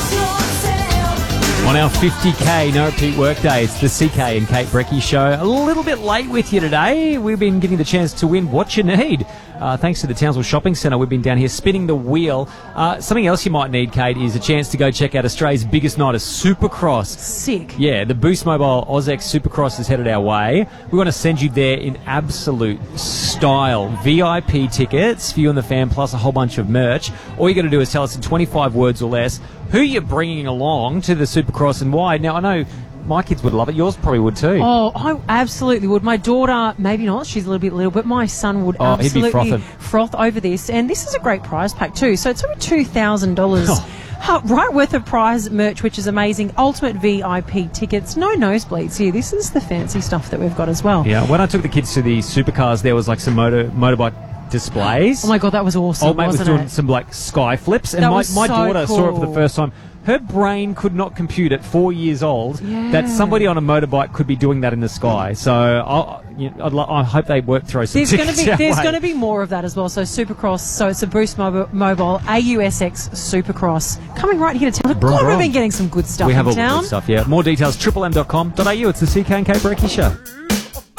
On our 50k no repeat workday, it's the CK and Kate Brecky show. A little bit late with you today. We've been giving you the chance to win what you need. Thanks to the Townsville Shopping Centre, we've been down here spinning the wheel. Something else you might need, Kate, is a chance to go check out Australia's biggest night of Supercross. Sick. Yeah, the Boost Mobile AUS-X Supercross is headed our way. We want to send you there in absolute style. VIP tickets for you and the fam, plus a whole bunch of merch. All you got to do is tell us in 25 words or less who you're bringing along to the Supercross and why. Now, I know my kids would love it. Yours probably would too. Oh, I absolutely would. My daughter, maybe not. She's a little bit, but my son would absolutely he'd be froth over this. And this is a great prize pack too. So it's over $2,000 right worth of prize merch, which is amazing. Ultimate VIP tickets. No nosebleeds here. This is the fancy stuff that we've got as well. Yeah, when I took the kids to the supercars, there was like some motorbike displays. Oh my God, that was awesome. Old mate was doing it? some like sky flips, and That my was so daughter saw it for the cool. first time. Her brain could not compute at 4 years old that somebody on a motorbike could be doing that in the sky. So I hope they work through some tickets. There's going to be more of that as well. So Supercross, so it's a Boost Mobile AUS-X Supercross coming right here to town. God, we've been getting some good stuff We have in all the town. good stuff, yeah. More details, triplem.com.au. It's the CK and K Brecky show.